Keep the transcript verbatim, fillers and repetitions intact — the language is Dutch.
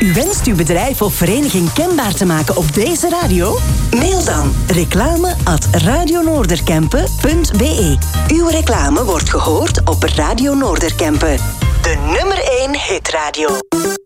U wenst uw bedrijf of vereniging kenbaar te maken op deze radio? Mail dan reclame at radionoorderkempen punt b e. Uw reclame wordt gehoord op Radio Noorderkempen. De nummer één hitradio.